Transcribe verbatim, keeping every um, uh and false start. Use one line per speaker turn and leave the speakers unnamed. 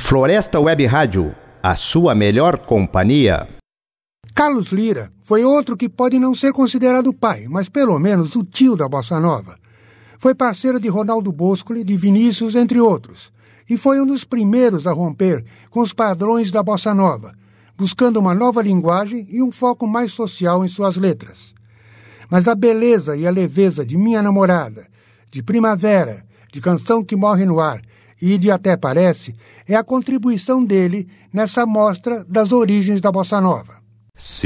Floresta Web Rádio, a sua melhor companhia.
Carlos Lyra foi outro que pode não ser considerado pai, mas pelo menos o tio da Bossa Nova. Foi parceiro de Ronaldo Boscoli, de Vinícius, entre outros, e foi um dos primeiros a romper com os padrões da Bossa Nova, buscando uma nova linguagem e um foco mais social em suas letras. Mas a beleza e a leveza de Minha Namorada, de Primavera, de Canção que Morre no Ar e de Até Parece é a contribuição dele nessa mostra das origens da Bossa Nova.
Se